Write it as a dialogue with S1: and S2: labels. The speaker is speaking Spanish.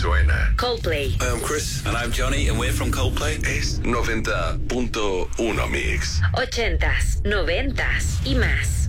S1: suena.
S2: Coldplay.
S3: Hi, I'm Chris.
S4: And I'm Johnny, and we're from Coldplay.
S1: Es 90.1 Mix.
S2: 80s, 90s y más.